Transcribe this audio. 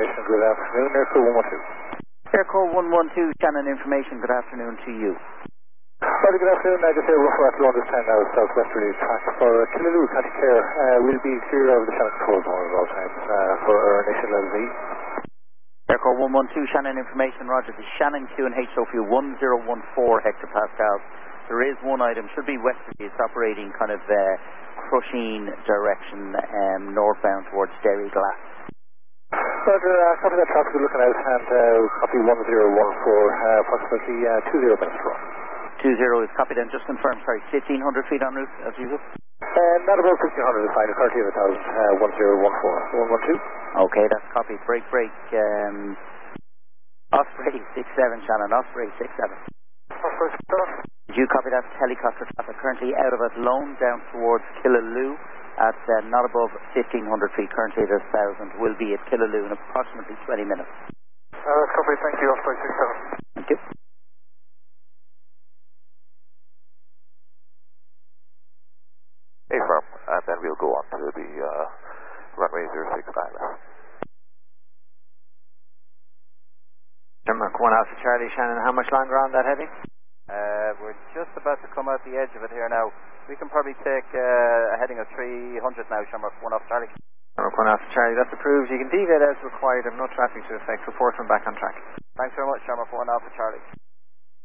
information, good afternoon. Airco 112. Airco 112, Shannon information, good afternoon to you. Sorry, good afternoon. I just hear rough rattle on this time now, southwesterly track for Killaloo, County Clare. We'll be clear of the Shannon control zone at all times for our initial LV. Airco 112, Shannon information, roger. The Shannon QNH Sophia 1014 hectopascals. There is one item, should be westerly, it's operating kind of Crushing direction northbound towards Derry Glass. Roger, copy that traffic we're looking at, and copy 1014, approximately 20 minutes from. 20 is copied and just confirmed, sorry, 1500 feet en route as usual? Not about 1500 is fine, currently at 1014, 112. Okay, that's copied. Break, Osprey 67, Shannon, Osprey 67. Osprey 67. Did you copy that? Helicopter traffic currently out of Athlone down towards Killaloo at not above 1500 feet, currently at 1000, will be at Killaloo in approximately 20 minutes. That's copied, thank you, Osprey 67. Thank you. A firm, and then we'll go on to the runway 069. Mark 1 Alpha Charlie, Shannon, how much longer on that heavy? We're just about to come out the edge of it here now. We can probably take a heading of 300 now, Shamrock 1 Alpha Charlie. Shamrock 1 Alpha Charlie, that's approved. You can deviate as required and no traffic to affect. Report from back on track. Thanks very much, Shamrock 1 Alpha Charlie.